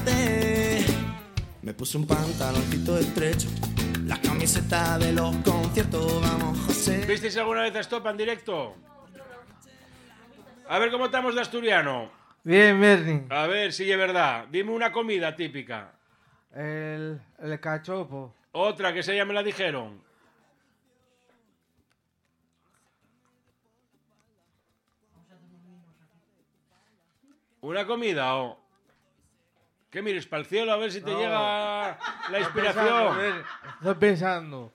levanté, me puse un pantaloncito estrecho, la camiseta de los conciertos, vamos José. ¿Visteis alguna vez a Estopa en directo? A ver cómo estamos de asturiano. Bien, Bernie. A ver si es verdad. Dime una comida típica. El cachopo. Otra que se ya me la dijeron. ¿Una comida o...? ¿Qué mires para el cielo a ver si te No. llega la inspiración? Estoy pensando.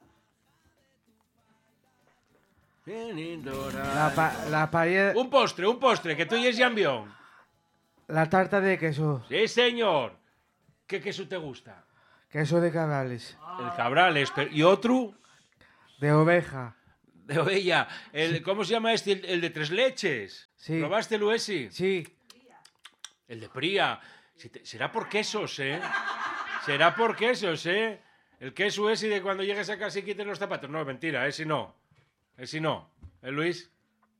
La paella... Un postre, que tú y es jambión. La tarta de queso. Sí, señor. ¿Qué queso te gusta? Queso de cabrales. El Cabrales. ¿Y otro? De oveja. De ovella. ¿Cómo se llama este? El de tres leches. Sí. ¿Probaste el esi? Sí. El de Pría. Será por quesos, ¿eh? Será por quesos, ¿eh? El queso ese de cuando llegues a casa y quites los zapatos. No, mentira, ese no. Ese no. ¿Eh, Luis?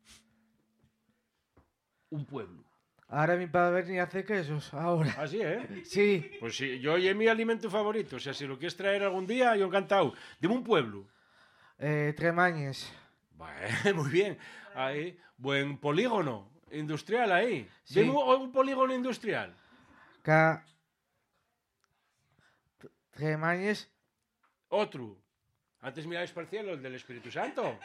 Un pueblo. Ahora mi padre ni hace quesos. Ahora. Así, ¿eh? Sí. Pues sí, yo es mi alimento favorito. O sea, si lo quieres traer algún día, yo encantado. Dime un pueblo. Tremañes. Bueno, muy bien. Ahí, buen polígono industrial ahí. Sí. Dime un polígono industrial. Tremañes. Otro. Antes mirabais para el cielo, el del Espíritu Santo.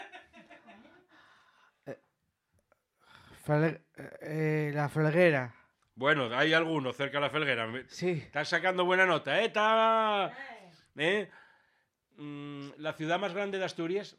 La Felguera. Bueno, hay alguno cerca de la Felguera. Sí. Estás sacando buena nota, ¿eh? Está... ¿Eh? La ciudad más grande de Asturias.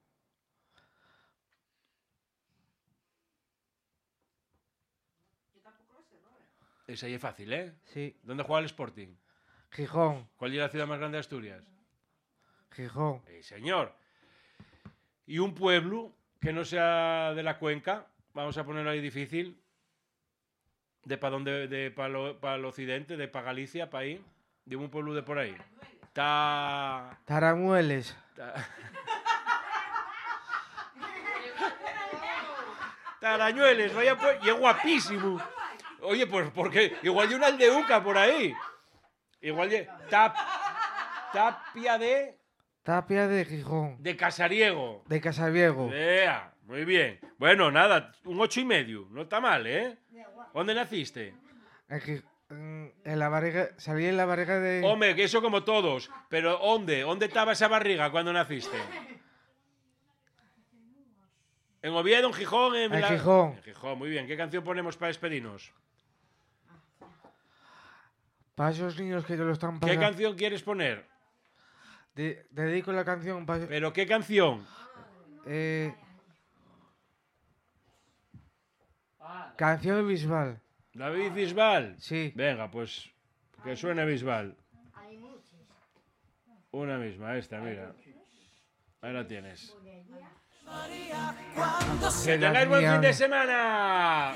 Esa ahí es fácil, ¿eh? Sí. ¿Dónde juega el Sporting? Gijón. ¿Cuál es la ciudad más grande de Asturias? Gijón. Señor. Y un pueblo que no sea de la cuenca, vamos a ponerlo ahí difícil, de para dónde, de para el occidente, de para Galicia, para ahí, de un pueblo de por ahí. Taramueles. Tarañueles, vaya pues, y es guapísimo. Oye, pues porque igual hay una aldeuca por ahí. Igual de Tapia de... Tapia de Gijón. De Casariego. De Casabiego. Vea, muy bien. Bueno, nada, un 8,5. No está mal, ¿eh? ¿Dónde naciste? En la barriga, salí en la barriga de... Hombre, que eso como todos. Pero ¿dónde? ¿Dónde estaba esa barriga cuando naciste? ¿En Oviedo, en Gijón? En Gijón. En Gijón, muy bien. ¿Qué canción ponemos para despedirnos? Para esos niños que te lo están pasando. ¿Qué canción quieres poner? Dedico la canción para... ¿Pero qué canción? Canción de Bisbal. ¿David Bisbal? Sí. Venga, pues que suene Bisbal. Una misma, esta, mira. Ahí la tienes. ¡Que tengáis buen fin de semana!